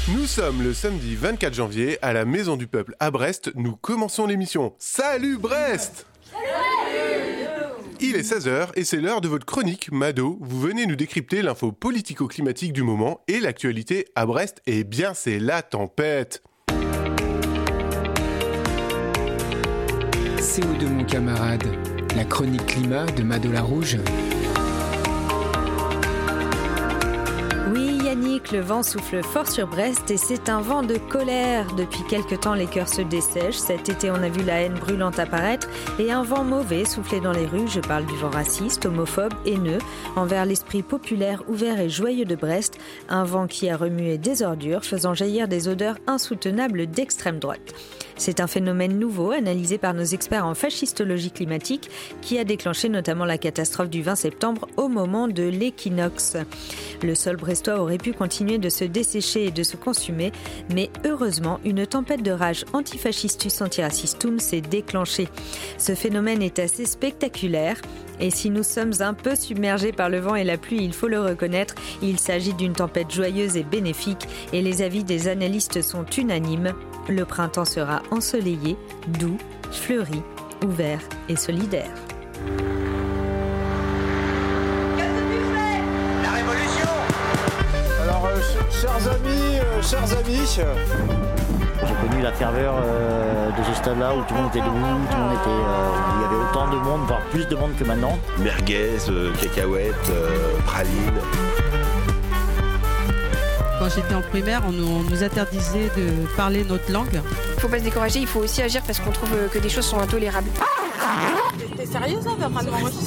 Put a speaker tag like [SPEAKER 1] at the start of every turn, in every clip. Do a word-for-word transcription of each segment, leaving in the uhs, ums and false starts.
[SPEAKER 1] Nous sommes le samedi vingt-quatre janvier à la Maison du Peuple à Brest. Nous commençons l'émission. Salut Brest! Salut! Il est seize heures et c'est l'heure de votre chronique Mado. Vous venez nous décrypter l'info politico-climatique du moment et l'actualité à Brest. Eh bien, c'est la tempête.
[SPEAKER 2] C O deux mon camarade, la chronique climat de Mado la Rouge.
[SPEAKER 3] Oui Yannick, le vent souffle fort sur Brest et c'est un vent de colère. Depuis quelque temps les cœurs se dessèchent, cet été on a vu la haine brûlante apparaître et un vent mauvais souffler dans les rues. Je parle du vent raciste, homophobe, haineux, envers l'esprit populaire, ouvert et joyeux de Brest. Un vent qui a remué des ordures, faisant jaillir des odeurs insoutenables d'extrême droite. C'est un phénomène nouveau, analysé par nos experts en fascistologie climatique, qui a déclenché notamment la catastrophe du vingt septembre au moment de l'équinoxe. Le sol brestois aurait pu continuer de se dessécher et de se consumer, mais heureusement, une tempête de rage antifascistus antiracistum s'est déclenchée. Ce phénomène est assez spectaculaire. Et si nous sommes un peu submergés par le vent et la pluie, il faut le reconnaître, il s'agit d'une tempête joyeuse et bénéfique et les avis des analystes sont unanimes. Le printemps sera ensoleillé, doux, fleuri, ouvert et solidaire.
[SPEAKER 4] Qu'est-ce que tu fais ?
[SPEAKER 5] La révolution !
[SPEAKER 6] Alors, euh, ch- chers amis, euh, chers amis...
[SPEAKER 7] J'ai connu la ferveur euh, de ce stade-là où tout le monde était debout, tout le monde était, euh, il y avait autant de monde, voire plus de monde que maintenant.
[SPEAKER 8] Merguez, euh, cacahuètes, euh, pralines.
[SPEAKER 9] Quand j'étais en primaire, on nous, on nous interdisait de parler notre langue.
[SPEAKER 10] Il faut pas se décourager, il faut aussi agir parce qu'on trouve que des choses sont intolérables.
[SPEAKER 11] T'es sérieuse, hein, t'es en train de m'enregistrer ?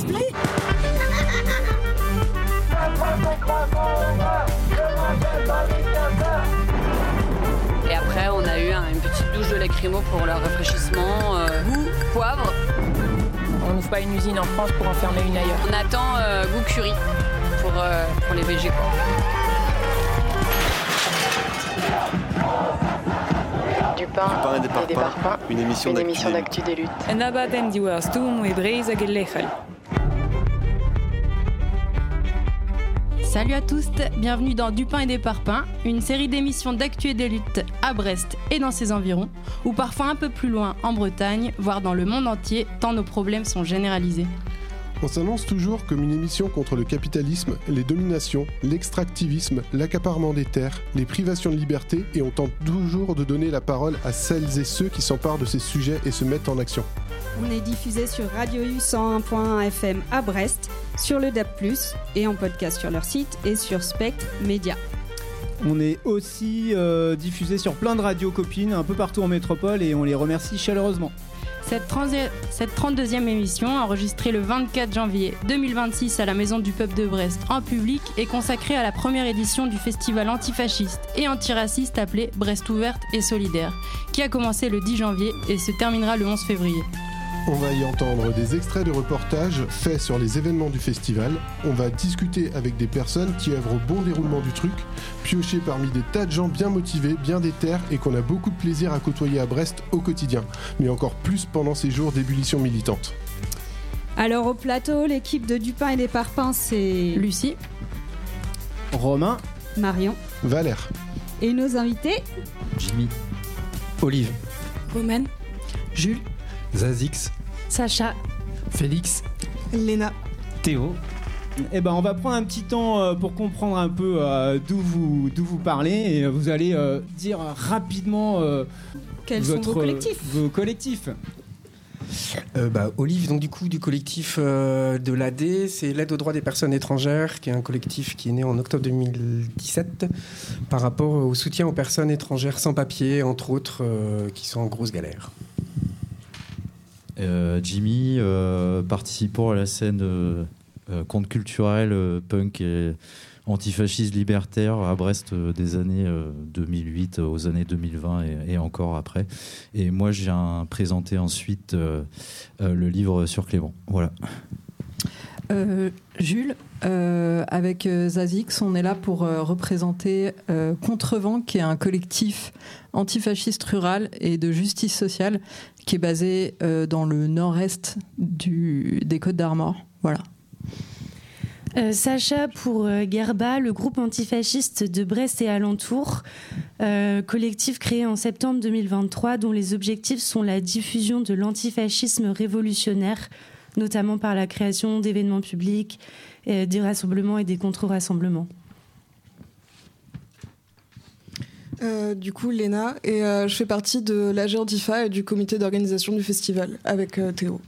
[SPEAKER 12] Et après, on a eu un, une petite douche de lacrymo pour leur rafraîchissement. Euh, goût, poivre.
[SPEAKER 11] On n'ouvre pas une usine en France pour en fermer une ailleurs.
[SPEAKER 12] On attend euh, goût curry pour, euh, pour les végés.
[SPEAKER 13] Du pain,
[SPEAKER 8] du pain et des parpaings,
[SPEAKER 13] et des parpaings.
[SPEAKER 8] Une émission,
[SPEAKER 13] une
[SPEAKER 8] d'actu,
[SPEAKER 13] émission d'actu des luttes.
[SPEAKER 14] Salut à tous, bienvenue dans Du pain et des parpaings, une série d'émissions d'actu et des luttes à Brest et dans ses environs, ou parfois un peu plus loin en Bretagne, voire dans le monde entier, tant nos problèmes sont généralisés.
[SPEAKER 1] On s'annonce toujours comme une émission contre le capitalisme, les dominations, l'extractivisme, l'accaparement des terres, les privations de liberté et on tente toujours de donner la parole à celles et ceux qui s'emparent de ces sujets et se mettent en action.
[SPEAKER 15] On est diffusé sur Radio U cent un point un F M à Brest, sur le D A B plus, et en podcast sur leur site et sur Spectre Média.
[SPEAKER 16] On est aussi euh, diffusé sur plein de radios copines un peu partout en métropole et on les remercie chaleureusement.
[SPEAKER 14] Cette, trans- cette trente-deuxième émission, enregistrée le vingt-quatre janvier deux mille vingt-six à la Maison du Peuple de Brest en public, est consacrée à la première édition du festival antifasciste et antiraciste appelé Brest ouverte et solidaire, qui a commencé le dix janvier et se terminera le onze février.
[SPEAKER 1] On va y entendre des extraits de reportages faits sur les événements du festival. On va discuter avec des personnes qui œuvrent au bon déroulement du truc, piocher parmi des tas de gens bien motivés, bien déter et qu'on a beaucoup de plaisir à côtoyer à Brest au quotidien, mais encore plus pendant ces jours d'ébullition militante.
[SPEAKER 15] Alors au plateau, l'équipe de Du pain et des parpaings, c'est
[SPEAKER 14] Lucie,
[SPEAKER 16] Romain,
[SPEAKER 15] Marion,
[SPEAKER 1] Valère
[SPEAKER 15] et nos invités
[SPEAKER 17] Jimmy, Olive,
[SPEAKER 10] Romaine,
[SPEAKER 9] Jules,
[SPEAKER 17] Zazix,
[SPEAKER 3] Sacha,
[SPEAKER 17] Félix,
[SPEAKER 9] Léna,
[SPEAKER 17] Théo.
[SPEAKER 16] Eh ben, on va prendre un petit temps euh, pour comprendre un peu euh, d'où vous d'où vous parlez et vous allez euh, dire rapidement euh,
[SPEAKER 15] quels
[SPEAKER 16] votre,
[SPEAKER 15] sont vos collectifs.
[SPEAKER 16] Euh, vos collectifs.
[SPEAKER 17] Euh, bah, Olive, donc du coup du collectif euh, de l'A D, c'est l'aide aux droits des personnes étrangères, qui est un collectif qui est né en octobre deux mille dix-sept par rapport au soutien aux personnes étrangères sans papier, entre autres, euh, qui sont en grosse galère.
[SPEAKER 18] Euh, Jimmy, euh, participant à la scène euh, euh, conte culturel euh, punk et antifasciste libertaire à Brest euh, des années euh, deux mille huit aux années deux mille vingt et, et encore après. Et moi, je viens présenter ensuite euh, euh, le livre sur Clément. Voilà.
[SPEAKER 19] Euh, Jules, euh, avec euh, Zazix, on est là pour euh, représenter euh, Contrevent, qui est un collectif antifasciste rural et de justice sociale qui est basé euh, dans le nord-est du, des Côtes d'Armor. Voilà.
[SPEAKER 5] Euh, Sacha pour euh, Gerba, le groupe antifasciste de Brest et alentours, euh, collectif créé en septembre deux mille vingt-trois dont les objectifs sont la diffusion de l'antifascisme révolutionnaire, notamment par la création d'événements publics, euh, des rassemblements et des contre-rassemblements.
[SPEAKER 20] Euh, du coup, Léna, et euh, je fais partie de l'A G Antifa et du comité d'organisation du festival avec euh, Théo.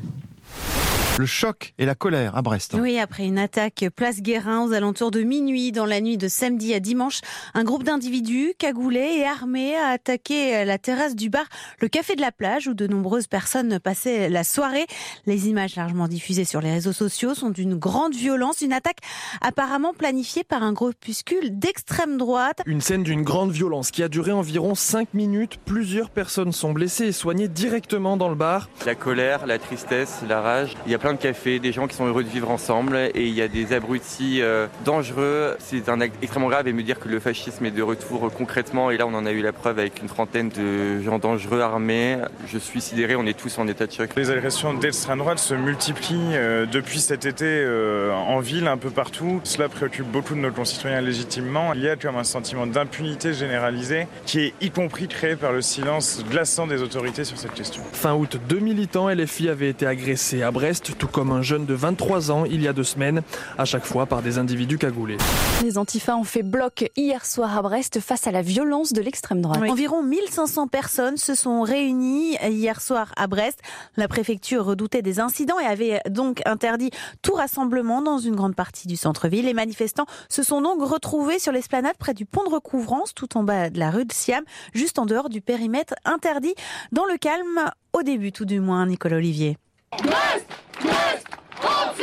[SPEAKER 21] Le choc et la colère à Brest.
[SPEAKER 22] Oui, après une attaque place Guérin aux alentours de minuit, dans la nuit de samedi à dimanche, un groupe d'individus cagoulés et armés a attaqué la terrasse du bar Le Café de la Plage où de nombreuses personnes passaient la soirée. Les images largement diffusées sur les réseaux sociaux sont d'une grande violence, une attaque apparemment planifiée par un groupuscule d'extrême droite.
[SPEAKER 23] Une scène d'une grande violence qui a duré environ cinq minutes. Plusieurs personnes sont blessées et soignées directement dans le bar.
[SPEAKER 24] La colère, la tristesse, la rage. Il y a plein de cafés, des gens qui sont heureux de vivre ensemble et il y a des abrutis euh, dangereux. C'est un acte extrêmement grave et me dire que le fascisme est de retour euh, concrètement, et là on en a eu la preuve avec une trentaine de gens dangereux armés. Je suis sidéré, on est tous en état de choc.
[SPEAKER 25] Les agressions d'extrême droite se multiplient euh, depuis cet été euh, en ville, un peu partout. Cela préoccupe beaucoup de nos concitoyens légitimement. Il y a comme un sentiment d'impunité généralisée qui est y compris créé par le silence glaçant des autorités sur cette question.
[SPEAKER 23] Fin août, deux militants L F I avaient été agressés à Brest, tout comme un jeune de vingt-trois ans il y a deux semaines, à chaque fois par des individus cagoulés.
[SPEAKER 26] Les antifas ont fait bloc hier soir à Brest face à la violence de l'extrême droite.
[SPEAKER 22] Oui. Environ mille cinq cents personnes se sont réunies hier soir à Brest. La préfecture redoutait des incidents et avait donc interdit tout rassemblement dans une grande partie du centre-ville. Les manifestants se sont donc retrouvés sur l'esplanade près du pont de Recouvrance, tout en bas de la rue de Siam, juste en dehors du périmètre interdit, dans le calme, au début tout du moins, Nicolas Olivier.
[SPEAKER 27] Brest, Brest, Antifa !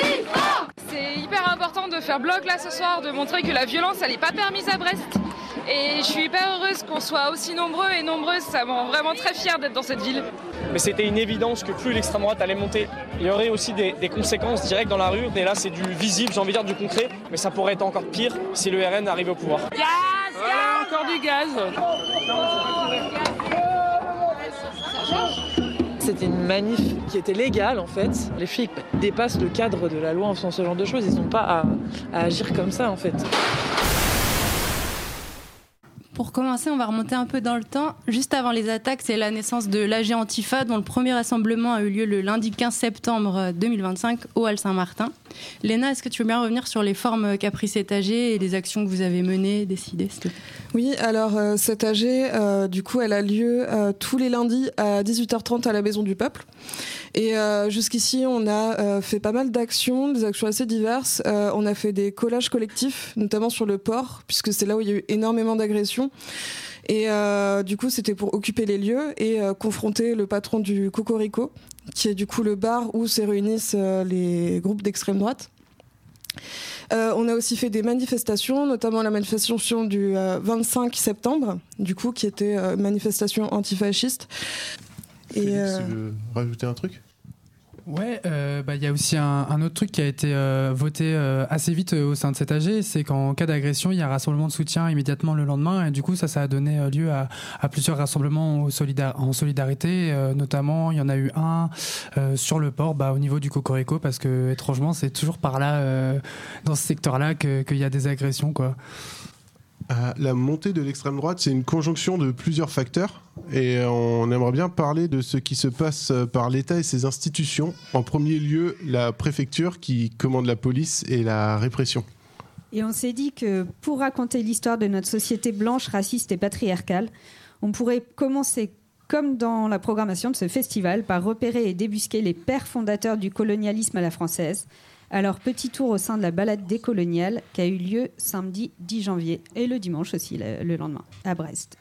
[SPEAKER 27] C'est hyper important de faire bloc là ce soir, de montrer que la violence elle n'est pas permise à Brest. Et je suis hyper heureuse qu'on soit aussi nombreux et nombreuses, ça me rend vraiment très fière d'être dans cette ville.
[SPEAKER 28] Mais c'était une évidence que plus l'extrême droite allait monter, il y aurait aussi des, des conséquences directes dans la rue. Et là c'est du visible, j'ai envie de dire du concret, mais ça pourrait être encore pire si le R N arrivait au pouvoir.
[SPEAKER 27] Gaz, gaz, ouais, encore du gaz.
[SPEAKER 29] C'était une manif qui était légale en fait. Les flics dépassent le cadre de la loi en faisant ce genre de choses. Ils n'ont pas à, à agir comme ça en fait.
[SPEAKER 14] Pour commencer, on va remonter un peu dans le temps. Juste avant les attaques, c'est la naissance de l'A G Antifa, dont le premier rassemblement a eu lieu le lundi quinze septembre deux mille vingt-cinq au Hall Saint-Martin. Léna, est-ce que tu veux bien revenir sur les formes qu'a pris cette A G et les actions que vous avez menées, décidées, s'il te plaît ?
[SPEAKER 20] Oui, alors euh, cette A G, euh, du coup, elle a lieu euh, tous les lundis à dix-huit heures trente à la Maison du Peuple. Et euh, jusqu'ici, on a euh, fait pas mal d'actions, des actions assez diverses. Euh, on a fait des collages collectifs, notamment sur le port, puisque c'est là où il y a eu énormément d'agressions. Et euh, du coup, c'était pour occuper les lieux et euh, confronter le patron du Cocorico, qui est du coup le bar où se réunissent euh, les groupes d'extrême droite. Euh, on a aussi fait des manifestations, notamment la manifestation du euh, vingt-cinq septembre, du coup, qui était euh, manifestation antifasciste.
[SPEAKER 1] Et Félix, euh... tu veux rajouter un truc ?
[SPEAKER 30] Ouais, euh, bah, y a aussi un, un autre truc qui a été euh, voté euh, assez vite euh, au sein de cette A G, c'est qu'en cas d'agression, il y a un rassemblement de soutien immédiatement le lendemain, et du coup ça, ça a donné euh, lieu à, à plusieurs rassemblements au solidar- en solidarité, euh, notamment il y en a eu un euh, sur le port, bah, au niveau du Cocorico, parce que étrangement c'est toujours par là, euh, dans ce secteur-là, que, qu'il y a des agressions, quoi.
[SPEAKER 1] Euh, la montée de l'extrême droite, c'est une conjonction de plusieurs facteurs et on aimerait bien parler de ce qui se passe par l'État et ses institutions. En premier lieu, la préfecture qui commande la police et la répression.
[SPEAKER 15] Et on s'est dit que pour raconter l'histoire de notre société blanche, raciste et patriarcale, on pourrait commencer, comme dans la programmation de ce festival, par repérer et débusquer les pères fondateurs du colonialisme à la française. Alors, petit tour au sein de la balade décoloniale qui a eu lieu samedi dix janvier et le dimanche aussi, le, le lendemain, à Brest.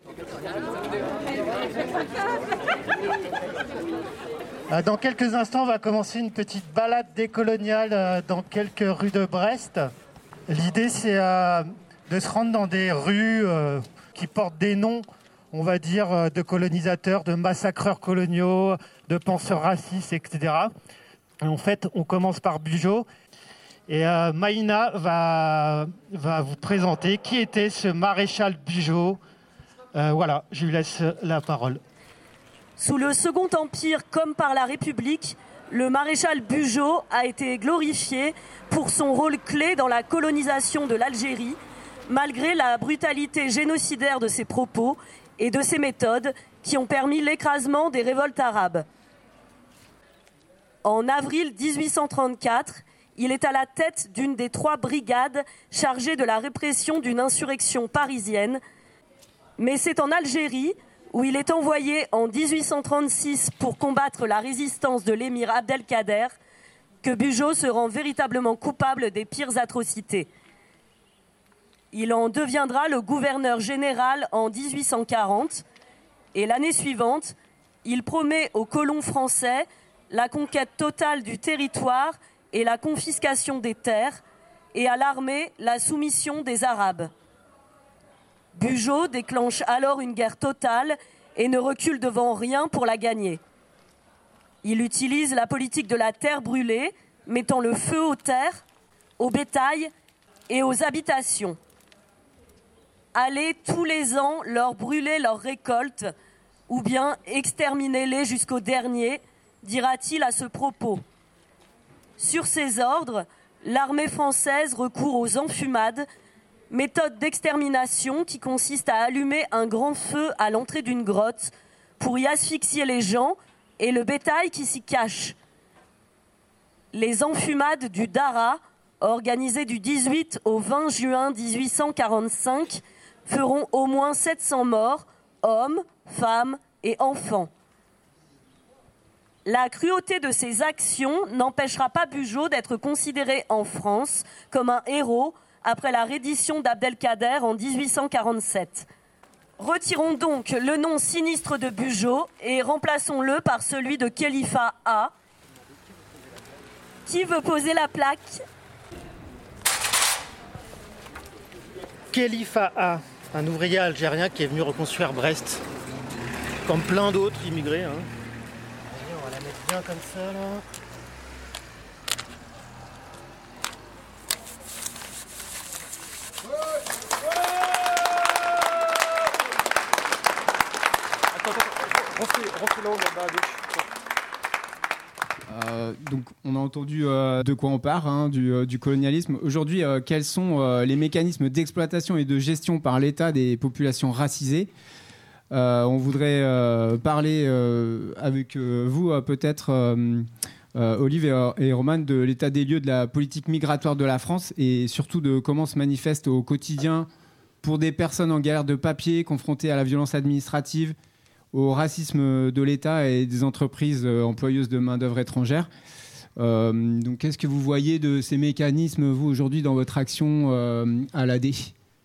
[SPEAKER 31] Dans quelques instants, on va commencer une petite balade décoloniale dans quelques rues de Brest. L'idée, c'est euh, de se rendre dans des rues euh, qui portent des noms, on va dire, de colonisateurs, de massacreurs coloniaux, de penseurs racistes, et cetera. Et en fait, on commence par Bugeaud. Et euh, Maïna va, va vous présenter qui était ce maréchal Bugeaud. Euh, voilà, je lui laisse la parole.
[SPEAKER 32] Sous le Second Empire, comme par la République,
[SPEAKER 2] le maréchal Bugeaud a été glorifié pour son rôle clé dans la colonisation de l'Algérie, malgré la brutalité génocidaire de ses propos et de ses méthodes qui ont permis l'écrasement des révoltes arabes. En avril dix-huit cent trente-quatre, il est à la tête d'une des trois brigades chargées de la répression d'une insurrection parisienne. Mais c'est en Algérie, où il est envoyé en dix-huit cent trente-six pour combattre la résistance de l'émir Abdelkader, que Bugeaud se rend véritablement coupable des pires atrocités. Il en deviendra le gouverneur général en dix-huit cent quarante et l'année suivante, il promet aux colons français la conquête totale du territoire et la confiscation des terres et à l'armée la soumission des Arabes. Bugeaud déclenche alors une guerre totale et ne recule devant rien pour la gagner. Il utilise la politique de la terre brûlée, mettant le feu aux terres, au bétail et aux habitations. Allez tous les ans leur brûler leurs récoltes ou bien exterminez-les jusqu'au dernier, dira-t-il à ce propos. Sur ses ordres, l'armée française recourt aux enfumades, méthode d'extermination qui consiste à allumer un grand feu à l'entrée d'une grotte pour y asphyxier les gens et le bétail qui s'y cache. Les enfumades du Dara, organisées du dix-huit au vingt juin dix-huit cent quarante-cinq, feront au moins sept cents morts, hommes, femmes et enfants. La cruauté de ces actions n'empêchera pas Bugeaud d'être considéré en France comme un héros après la reddition d'Abdelkader en dix-huit cent quarante-sept. Retirons donc le nom sinistre de Bugeaud et remplaçons-le par celui de Khalifa A. Qui veut poser la plaque ?
[SPEAKER 31] Khalifa A, un ouvrier algérien qui est venu reconstruire Brest, comme plein d'autres immigrés. Hein. Allez, on va la mettre bien comme ça là.
[SPEAKER 16] Euh, donc, on a entendu euh, de quoi on part, hein, du, euh, du colonialisme. Aujourd'hui, euh, quels sont euh, les mécanismes d'exploitation et de gestion par l'État des populations racisées ? euh, On voudrait euh, parler euh, avec euh, vous, euh, peut-être, euh, euh, Olive et, et Roman, de l'état des lieux de la politique migratoire de la France et surtout de comment se manifeste au quotidien pour des personnes en galère de papier, confrontées à la violence administrative, au racisme de l'État et des entreprises employeuses de main-d'œuvre étrangère. Euh, donc, qu'est-ce que vous voyez de ces mécanismes, vous, aujourd'hui, dans votre action euh, à l'A D ?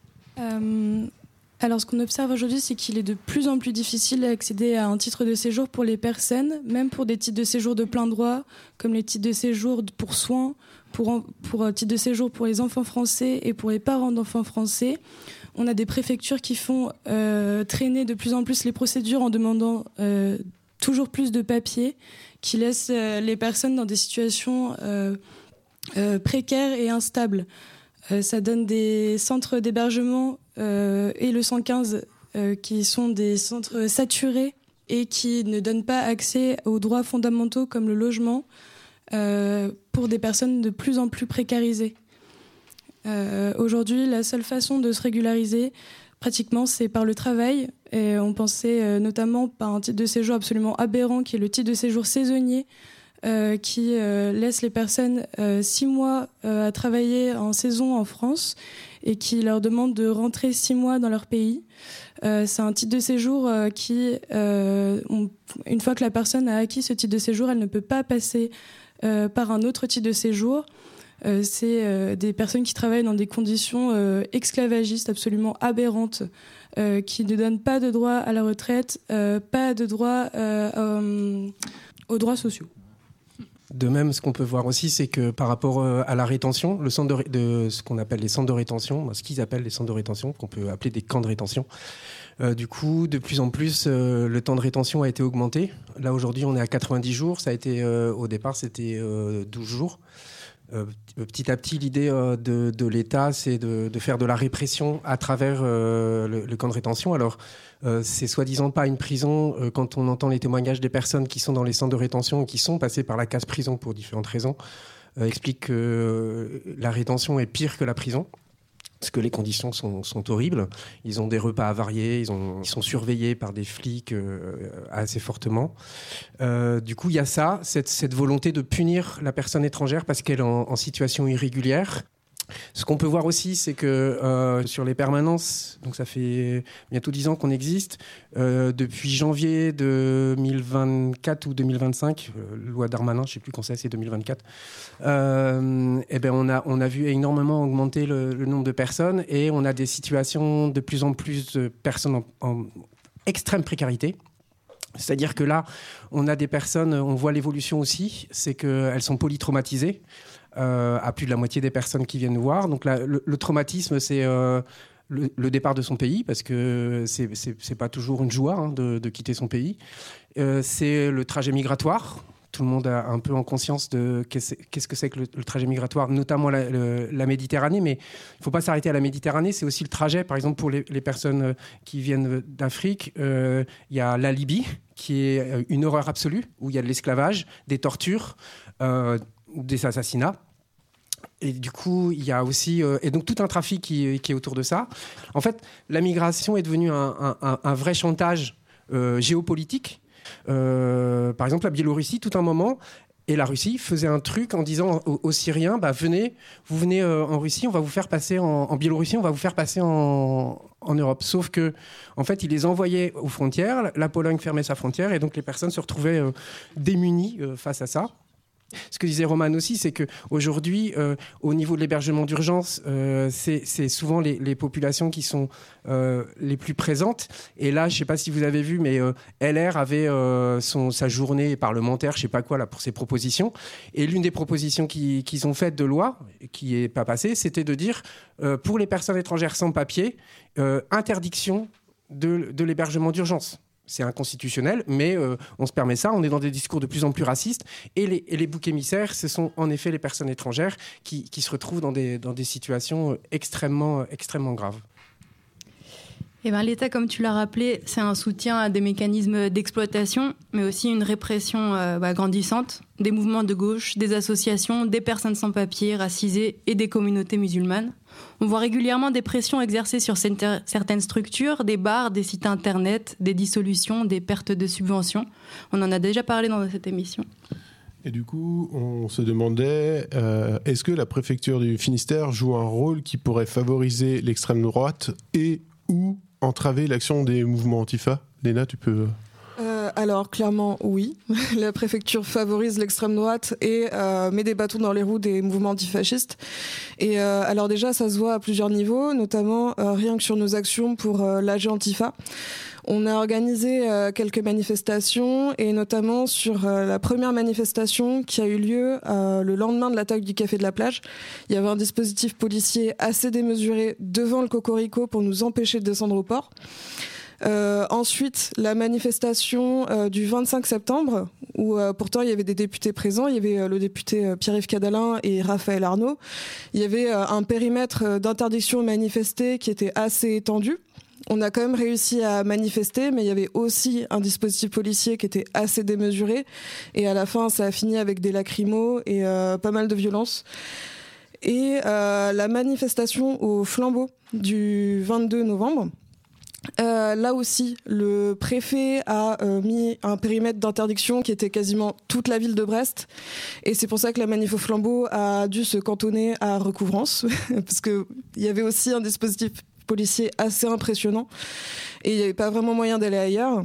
[SPEAKER 3] euh, Alors, ce qu'on observe aujourd'hui, c'est qu'il est de plus en plus difficile d'accéder à un titre de séjour pour les personnes, même pour des titres de séjour de plein droit, comme les titres de séjour pour soins, pour, pour titres de séjour pour les enfants français et pour les parents d'enfants français. On a des préfectures qui font euh, traîner de plus en plus les procédures en demandant euh, toujours plus de papiers, qui laissent euh, les personnes dans des situations euh, euh, précaires et instables. Euh, ça donne des centres d'hébergement euh, et le cent quinze euh, qui sont des centres saturés et qui ne donnent pas accès aux droits fondamentaux comme le logement euh, pour des personnes de plus en plus précarisées. Euh, aujourd'hui, la seule façon de se régulariser, pratiquement, c'est par le travail. Et on pensait euh, notamment par un titre de séjour absolument aberrant, qui est le titre de séjour saisonnier, euh, qui euh, laisse les personnes euh, six mois euh, à travailler en saison en France et qui leur demande de rentrer six mois dans leur pays. Euh, c'est un titre de séjour euh, qui, euh, on, une fois que la personne a acquis ce titre de séjour, elle ne peut pas passer euh, par un autre titre de séjour. Euh, c'est euh, des personnes qui travaillent dans des conditions euh, esclavagistes absolument aberrantes, euh, qui ne donnent pas de droit à la retraite, euh, pas de droit euh, euh, aux droits sociaux.
[SPEAKER 17] De même, ce qu'on peut voir aussi, c'est que par rapport à la rétention, le centre de, ré... de ce qu'on appelle les centres de rétention, ce qu'ils appellent les centres de rétention, qu'on peut appeler des camps de rétention, euh, du coup, de plus en plus, euh, le temps de rétention a été augmenté. Là, aujourd'hui, on est à quatre-vingt-dix jours. Ça a été, euh, au départ, c'était euh, douze jours. Euh, petit à petit, l'idée euh, de, de l'État, c'est de, de faire de la répression à travers euh, le, le camp de rétention. Alors, euh, c'est soi-disant pas une prison. Euh, quand on entend les témoignages des personnes qui sont dans les centres de rétention et qui sont passées par la case prison pour différentes raisons, euh, expliquent que euh, la rétention est pire que la prison. Parce que les conditions sont, sont horribles. Ils ont des repas avariés, ils, ont, ils sont surveillés par des flics euh, assez fortement. Euh, du coup, il y a ça, cette, cette volonté de punir la personne étrangère parce qu'elle est en, en situation irrégulière. Ce qu'on peut voir aussi, c'est que euh, sur les permanences, donc ça fait bientôt dix ans qu'on existe, euh, depuis janvier deux mille vingt-quatre ou deux mille vingt-cinq, euh, loi Darmanin, je ne sais plus quand c'est, c'est deux mille vingt-quatre, euh, eh ben on a, on a vu énormément augmenter le, le nombre de personnes et on a des situations de plus en plus de personnes en, en extrême précarité. C'est-à-dire que là, on a des personnes, on voit l'évolution aussi, c'est qu'elles sont polytraumatisées. Euh, à plus de la moitié des personnes qui viennent nous voir. Donc là, le, le traumatisme, c'est euh, le, le départ de son pays, parce que c'est, c'est, c'est pas toujours une joie hein, de, de quitter son pays. Euh, c'est le trajet migratoire. Tout le monde a un peu en conscience de qu'est-ce, qu'est-ce que c'est que le, le trajet migratoire, notamment la, le, la Méditerranée. Mais il ne faut pas s'arrêter à la Méditerranée. C'est aussi le trajet, par exemple, pour les, les personnes qui viennent d'Afrique. Euh, il y a la Libye, qui est une horreur absolue, où il y a de l'esclavage, des tortures, euh, des assassinats. Et du coup, il y a aussi... Euh, et donc, tout un trafic qui, qui est autour de ça. En fait, la migration est devenue un, un, un vrai chantage euh, géopolitique. Euh, par exemple, la Biélorussie, tout un moment, et la Russie faisait un truc en disant aux, aux Syriens, bah, venez, vous venez euh, en Russie, on va vous faire passer en, en Biélorussie, on va vous faire passer en, en Europe. Sauf que, en fait, ils les envoyaient aux frontières, la Pologne fermait sa frontière, et donc les personnes se retrouvaient euh, démunies euh, face à ça. Ce que disait Roman aussi, c'est qu'aujourd'hui, euh, au niveau de l'hébergement d'urgence, euh, c'est, c'est souvent les, les populations qui sont euh, les plus présentes. Et là, je ne sais pas si vous avez vu, mais euh, L R avait euh, son, sa journée parlementaire, je ne sais pas quoi, là, pour ses propositions. Et l'une des propositions qui, qu'ils ont faites de loi, qui n'est pas passée, c'était de dire, euh, pour les personnes étrangères sans papier, euh, interdiction de, de l'hébergement d'urgence. C'est inconstitutionnel, mais euh, on se permet ça. On est dans des discours de plus en plus racistes. Et les, et les boucs émissaires, ce sont en effet les personnes étrangères qui, qui se retrouvent dans des, dans des situations extrêmement, extrêmement graves.
[SPEAKER 14] Eh ben, l'État, comme tu l'as rappelé, c'est un soutien à des mécanismes d'exploitation, mais aussi une répression euh, bah, grandissante, des mouvements de gauche, des associations, des personnes sans papier, racisées et des communautés musulmanes. On voit régulièrement des pressions exercées sur certaines structures, des bars, des sites internet, des dissolutions, des pertes de subventions. On en a déjà parlé dans cette émission.
[SPEAKER 1] Et du coup, on se demandait, euh, est-ce que la préfecture du Finistère joue un rôle qui pourrait favoriser l'extrême droite et ou entraver l'action des mouvements antifa ? Léna, tu peux...
[SPEAKER 20] Euh, alors clairement oui, la préfecture favorise l'extrême droite et euh, met des bâtons dans les roues des mouvements antifascistes. Et euh, alors déjà ça se voit à plusieurs niveaux, notamment euh, rien que sur nos actions pour euh, l'A G Antifa. On a organisé euh, quelques manifestations et notamment sur euh, la première manifestation qui a eu lieu euh, le lendemain de l'attaque du Café de la Plage. Il y avait un dispositif policier assez démesuré devant le Cocorico pour nous empêcher de descendre au port. Euh, ensuite, la manifestation euh, du vingt-cinq septembre, où euh, pourtant il y avait des députés présents, il y avait euh, le député euh, Pierre-Yves Cadalin et Raphaël Arnaud. Il y avait euh, un périmètre euh, d'interdiction de manifester qui était assez étendu. On a quand même réussi à manifester, mais il y avait aussi un dispositif policier qui était assez démesuré. Et à la fin, ça a fini avec des lacrymos et euh, pas mal de violence. Et euh, la manifestation au Flambeau du vingt-deux novembre, Euh, là aussi, le préfet a euh, mis un périmètre d'interdiction qui était quasiment toute la ville de Brest. Et c'est pour ça que la manif au Flambeau a dû se cantonner à Recouvrance, parce qu'il y avait aussi un dispositif policier assez impressionnant. Et il n'y avait pas vraiment moyen d'aller ailleurs.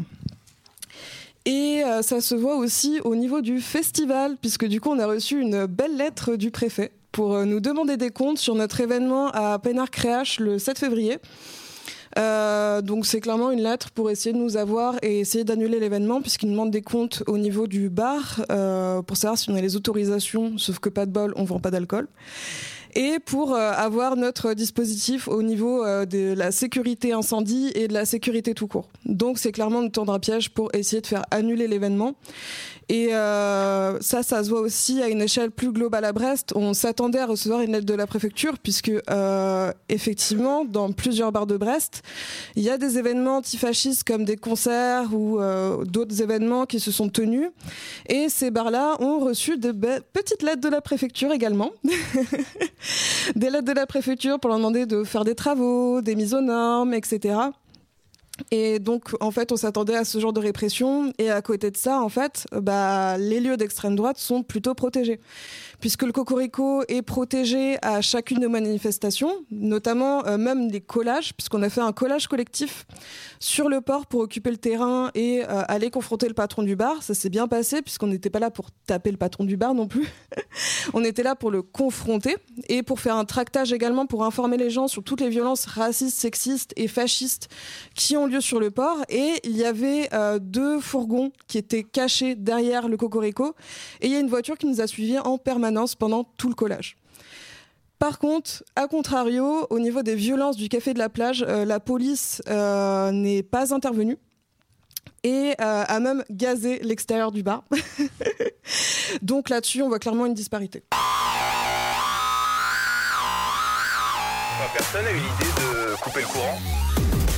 [SPEAKER 20] Et euh, ça se voit aussi au niveau du festival, puisque du coup, on a reçu une belle lettre du préfet pour euh, nous demander des comptes sur notre événement à Pénard-Créache le sept février. Euh, donc c'est clairement une lettre pour essayer de nous avoir et essayer d'annuler l'événement, puisqu'ils demandent des comptes au niveau du bar euh, pour savoir si on a les autorisations, sauf que pas de bol, on vend pas d'alcool, et pour euh, avoir notre dispositif au niveau euh, de la sécurité incendie et de la sécurité tout court. Donc c'est clairement nous tendre un piège pour essayer de faire annuler l'événement. Et euh, ça, ça se voit aussi à une échelle plus globale à Brest. On s'attendait à recevoir une lettre de la préfecture puisque, euh, effectivement, dans plusieurs bars de Brest, il y a des événements antifascistes comme des concerts ou euh, d'autres événements qui se sont tenus. Et ces bars-là ont reçu de be- petites lettres de la préfecture également. Des lettres de la préfecture pour leur demander de faire des travaux, des mises aux normes, et cetera. Et donc, en fait, on s'attendait à ce genre de répression. Et à côté de ça, en fait, bah, les lieux d'extrême droite sont plutôt protégés. Puisque le Cocorico est protégé à chacune des manifestations, notamment euh, même des collages, puisqu'on a fait un collage collectif sur le port pour occuper le terrain et euh, aller confronter le patron du bar. Ça s'est bien passé, puisqu'on n'était pas là pour taper le patron du bar non plus. On était là pour le confronter et pour faire un tractage également pour informer les gens sur toutes les violences racistes, sexistes et fascistes qui ont lieu sur le port. Et il y avait euh, deux fourgons qui étaient cachés derrière le Cocorico et il y a une voiture qui nous a suivis en permanence pendant tout le collage. Par contre, à contrario, au niveau des violences du Café de la Plage, euh, la police euh, n'est pas intervenue et euh, a même gazé l'extérieur du bar. Donc là-dessus, on voit clairement une disparité.
[SPEAKER 4] Personne n'a eu l'idée de couper le courant ?